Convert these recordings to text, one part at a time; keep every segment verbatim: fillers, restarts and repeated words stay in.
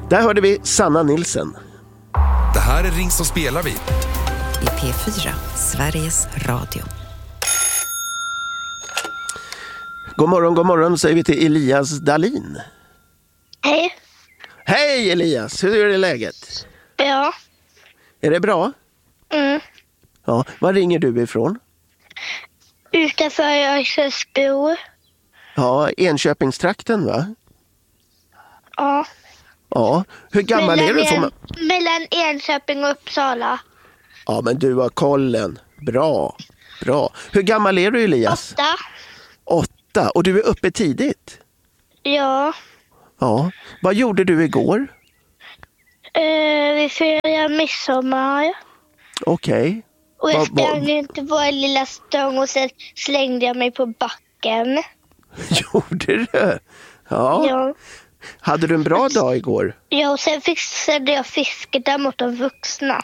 Där hörde vi Sanna Nilsson. Det här är Ring så spelar vi. I P fyra, Sveriges Radio. God morgon, god morgon säger vi till Elias Dahlin. Hej. Hej Elias, hur är det läget? Ja. Är det bra? Mm. Ja, var ringer du ifrån? Utanför Örsundsbro. Ja, Enköpingstrakten va? Ja. Ja, hur gammal mellan är du? Får en, man... Mellan Enköping och Uppsala. Ja, men du har kollen. Bra, bra. Hur gammal är du Elias? Åtta. Åtta, och du är uppe tidigt? Ja. Ja, vad gjorde du igår? Uh, vi firade midsommar. Okej. Okay. Och jag Va, sprang va... inte på en lilla stång och sen slängde jag mig på backen. Gjorde du? Ja. Ja. Hade du en bra dag igår? Ja, och sen fixade jag fiskedamm åt de vuxna.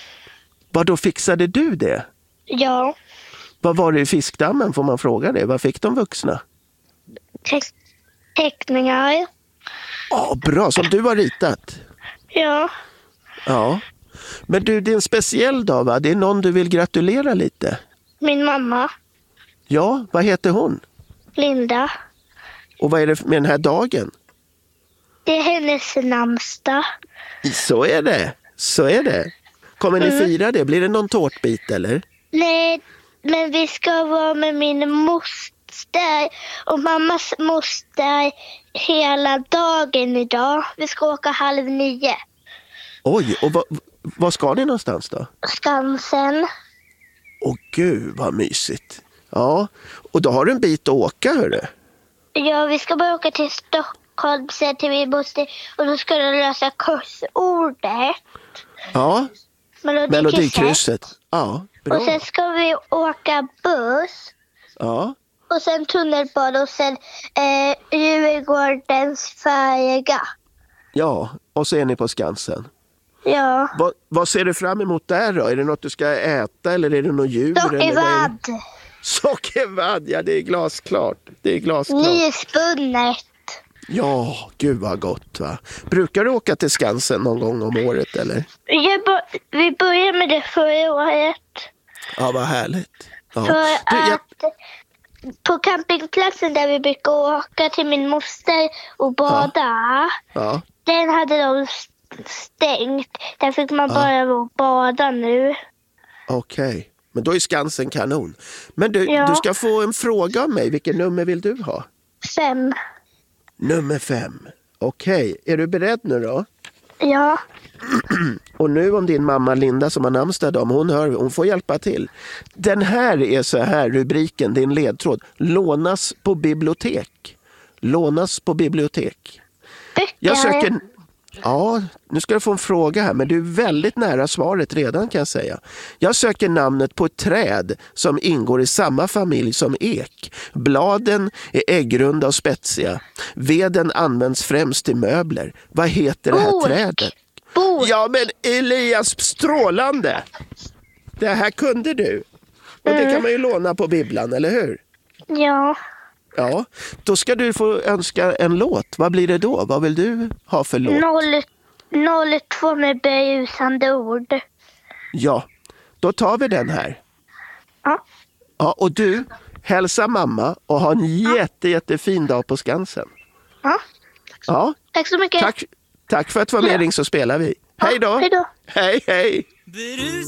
Vad då fixade du det? Ja. Vad var det i fiskdammen, får man fråga det? Vad fick de vuxna? Te- teckningar. Ja, oh, bra. Som du har ritat? Ja. Ja. Men du, det är en speciell dag va? Det är någon du vill gratulera lite? Min mamma. Ja, vad heter hon? Linda. Och vad är det med den här dagen? Det är hennes namnsdag. Så är det. Så är det. Kommer ni Mm. fira det? Blir det någon tårtbit eller? Nej, men vi ska vara med min moster och mammas moster hela dagen idag. Vi ska åka halv nio. Oj, och vad, vad ska ni någonstans då? Skansen. Åh gud, vad mysigt. Ja, och då har du en bit att åka, hörru. Ja, vi ska bara åka till Stockholm sen till min moster och då ska du lösa kursordet. Ja, Melodikrysset. Melodikrysset. Ja, bra. Och sen ska vi åka buss. Ja. Och sen tunnelbana och sen eh, Djurgårdens färja. Ja, och så är ni på Skansen. Ja. Va, vad ser du fram emot där då? Är det något du ska äta eller är det något djur? Sockervadd. Sockervadd, ja det är glasklart. Det är glasklart. Nyspunnet. Ja, gud vad gott va. Brukar du åka till Skansen någon gång om året eller? Jag bo- vi började med det förra året. Ja, vad härligt. Ja. För Du, jag... att på campingplatsen där vi brukar åka till min moster och bada. Ja. Ja. Den hade de stängt. Där fick man Ja. bara vara och bada nu. Okej, okay. Men då är Skansen kanon. Men du, Ja. du ska få en fråga av mig. Vilket nummer vill du ha? Fem. Nummer fem. Okej, okay. Är du beredd nu då? Ja. Och nu om din mamma Linda som har namnsdag, om hon hör, hon får hjälpa till. Den här är så här, rubriken, din ledtråd. Lånas på bibliotek. Lånas på bibliotek. Böcker. Jag söker... Ja, nu ska du få en fråga här, men du är väldigt nära svaret redan kan jag säga. Jag söker namnet på ett träd som ingår i samma familj som ek. Bladen är äggrunda och spetsiga. Veden används främst till möbler. Vad heter det här Bok. trädet? Bok. Ja, men Elias, strålande! Det här kunde du. Och det kan man ju låna på bibblan, eller hur? Ja. Ja, då ska du få önska en låt. Vad blir det då? Vad vill du ha för låt? Noll, noll två med berusande ord. Ja, då tar vi den här. Ja. Ja, och du, hälsa mamma och ha en jätte, jättefin dag på Skansen. Ja. Ja, Tack så mycket. tack, tack för att du var med, Ja. Ring så spelar vi. Hej då. Hej då. Hej, hej.